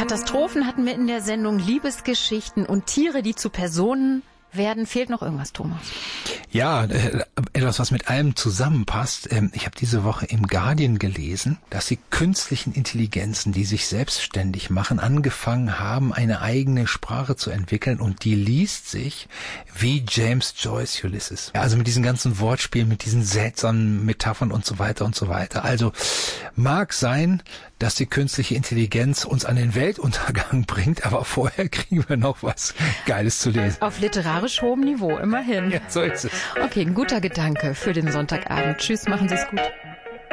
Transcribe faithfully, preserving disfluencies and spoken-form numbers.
Katastrophen hatten wir in der Sendung, Liebesgeschichten und Tiere, die zu Personen werden. Fehlt noch irgendwas, Thomas? Ja, äh, etwas, was mit allem zusammenpasst. Ähm, ich habe diese Woche im Guardian gelesen, dass die künstlichen Intelligenzen, die sich selbstständig machen, angefangen haben, eine eigene Sprache zu entwickeln, und die liest sich wie James Joyce Ulysses. Ja, also mit diesen ganzen Wortspielen, mit diesen seltsamen Metaphern und so weiter und so weiter. Also mag sein, dass die künstliche Intelligenz uns an den Weltuntergang bringt, aber vorher kriegen wir noch was Geiles zu lesen. Auf literarisch hohem Niveau, immerhin. Ja, so ist es. Okay, ein guter Gedanke für den Sonntagabend. Tschüss, machen Sie es gut.